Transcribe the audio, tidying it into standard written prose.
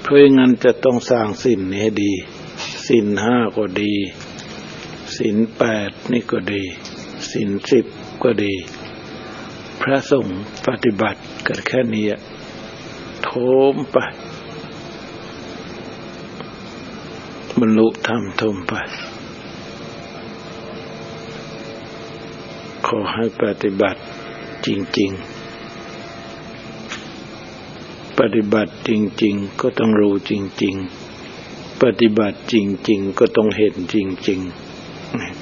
เพราะงั้นจะต้องสร้างศีลนี้ให้ดีศีล5ก็ดีศีล8นี่ก็ดีศีล10ก็ดีพระสงฆ์ปฏิบัติกันแค่นี้โถมไปบรรลุธรรมถมไปขอให้ปฏิบัติจริงๆปฏิบัติจริงๆก็ต้องรู้จริงๆปฏิบัติจริงๆก็ต้องเห็นจริงๆ